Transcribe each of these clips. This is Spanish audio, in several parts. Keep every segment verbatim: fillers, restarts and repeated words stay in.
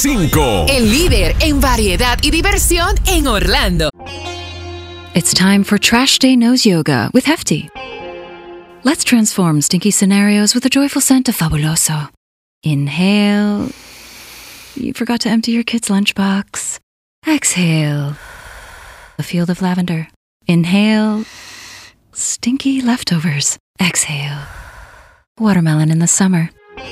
cinco. El líder en variedad y diversión en Orlando. It's time for Trash Day Nose Yoga with Hefty. Let's transform stinky scenarios with a joyful scent of Fabuloso. Inhale. You forgot to empty your kid's lunchbox. Exhale. A field of lavender. Inhale. Stinky leftovers. Exhale. Watermelon in the summer.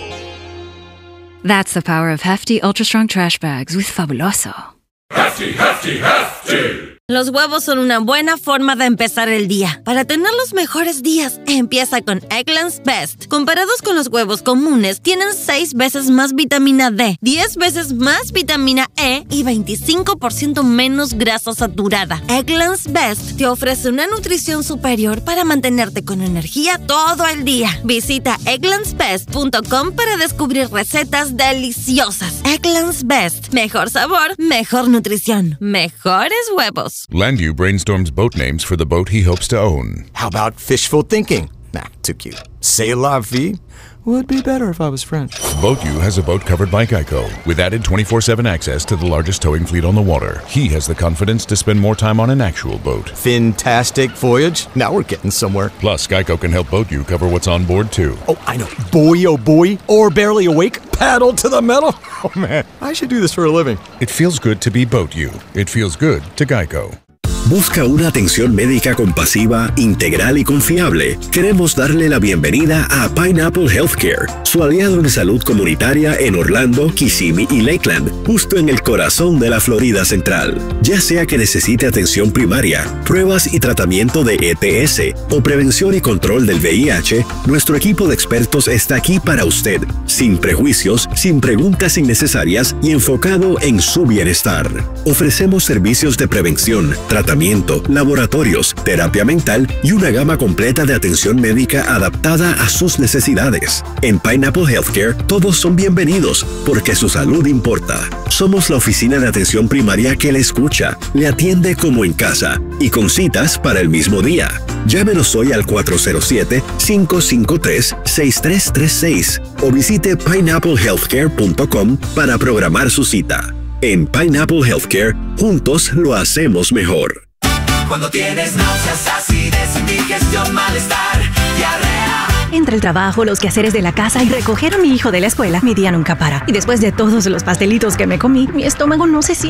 That's the power of Hefty Ultra Strong Trash Bags with Fabuloso. Hefty, hefty, hefty. Los huevos son una buena forma de empezar el día. Para tener los mejores días, empieza con Eggland's Best. Comparados con los huevos comunes, tienen seis veces más vitamina D, diez veces más vitamina E y veinticinco por ciento menos grasa saturada. Eggland's Best te ofrece una nutrición superior para mantenerte con energía todo el día. Visita egglands best punto com para descubrir recetas deliciosas. Eggland's Best. Mejor sabor, mejor nutrición, mejores huevos. Landu brainstorms boat names for the boat he hopes to own. How about fishful thinking? Nah, too cute. C'est la vie would be better if I was French. BoatU has a boat covered by Geico, with added twenty-four seven access to the largest towing fleet on the water. He has the confidence to spend more time on an actual boat. Fantastic voyage. Now we're getting somewhere. Plus, Geico can help BoatU cover what's on board, too. Oh, I know. Boy, oh boy. Or barely awake. Paddle to the metal. Oh, man. I should do this for a living. It feels good to be BoatU. It feels good to Geico. ¿Busca una atención médica compasiva, integral y confiable? Queremos darle la bienvenida a Pineapple Healthcare, su aliado en salud comunitaria en Orlando, Kissimmee y Lakeland, justo en el corazón de la Florida Central. Ya sea que necesite atención primaria, pruebas y tratamiento de E T S o prevención y control del V I H, nuestro equipo de expertos está aquí para usted, sin prejuicios, sin preguntas innecesarias y enfocado en su bienestar. Ofrecemos servicios de prevención, tratamiento, laboratorios, terapia mental y una gama completa de atención médica adaptada a sus necesidades. En Pineapple Healthcare, todos son bienvenidos porque su salud importa. Somos la oficina de atención primaria que le escucha, le atiende como en casa y con citas para el mismo día. Llámenos hoy al cuatro cero siete, cinco cinco tres, seis tres tres seis o visite pineapple healthcare punto com para programar su cita. En Pineapple Healthcare, juntos lo hacemos mejor. Cuando tienes náuseas, acidez, indigestión, malestar, diarrea. Entre el trabajo, los quehaceres de la casa y recoger a mi hijo de la escuela, mi día nunca para. Y después de todos los pastelitos que me comí, mi estómago no se siente